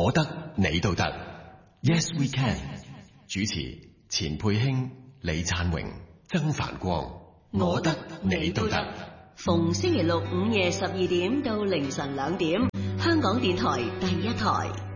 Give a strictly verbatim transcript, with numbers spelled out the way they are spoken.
我得你都得 ，Yes we can。主持錢佩卿、李燦榮、曾繁光，我得你都得。 逢星期六午夜十二點到凌晨兩點，香港電台第一台。